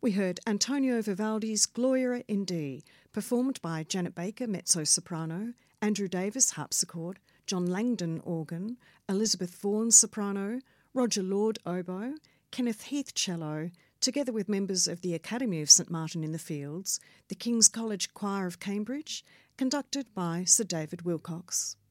We heard Antonio Vivaldi's Gloria in D, performed by Janet Baker, mezzo-soprano, Andrew Davis, harpsichord, John Langdon, organ, Elizabeth Vaughan, soprano, Roger Lord, oboe, Kenneth Heath, cello, together with members of the Academy of St Martin in the Fields, the King's College Choir of Cambridge, conducted by Sir David Wilcox.